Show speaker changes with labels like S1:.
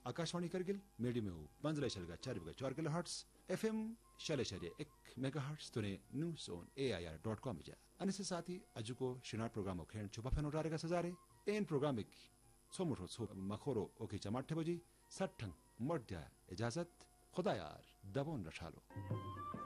S1: Akashvani Kargil medium wave 15.4 kilohertz FM 1 megahertz तुने news on AIR.com जा अनिसे साथी अजुको शिनार programme खेन छुपा फेनो रारेगा सजारे एन प्रोग्राम एक सोमुठो छो मखोरो ओके चमाठे बजी सठंग मध्य इजाजत खुदा यार दबोन रशालो